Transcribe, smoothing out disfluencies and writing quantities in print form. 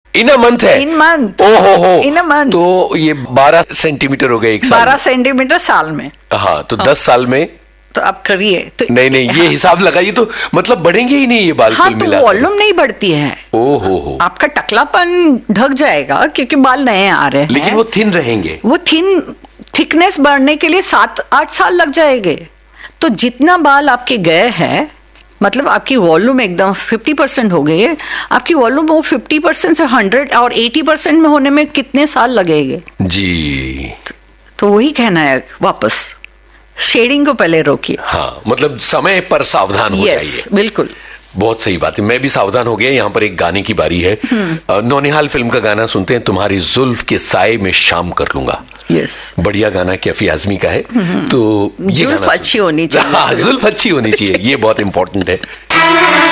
In a month है? इन month. ओहो हो, इन अ मंथ। तो ये 12 सेंटीमीटर हो गए एक साल 12 सेंटीमीटर साल में। हाँ, तो 10 साल में तो आप करिए तो नहीं ये हिसाब लगाइए तो मतलब बढ़ेंगे ही नहीं ये बाल। हाँ, कुल तो मिलाकर वॉल्यूम नहीं बढ़ती है। ओहो हो, आपका टकलापन ढक जाएगा क्योंकि बाल नए आ रहे हैं, लेकिन वो थिन रहेंगे। वो थिकनेस बढ़ने के लिए 7-8 साल लग जाएंगे। तो जितना बाल आपके गए हैं, मतलब आपकी वॉल्यूम एकदम 50% हो गई है, आपकी वॉल्यूम वो 50% से 100 और 80% में होने में कितने साल लगेंगे जी? तो वही कहना है, वापस शेडिंग को पहले रोकिए। हाँ, मतलब समय पर सावधान हो जाइए। बिल्कुल, बहुत सही बात है, मैं भी सावधान हो गया। यहाँ पर एक गाने की बारी है। नौनिहाल फिल्म का गाना सुनते हैं, तुम्हारी जुल्फ के साए में शाम कर लूंगा। यस, बढ़िया गाना कैफी आजमी का है। तो ये जुल्फ अच्छी होनी चाहिए। हाँ, जुल्फ अच्छी होनी चाहिए, ये बहुत इंपॉर्टेंट है।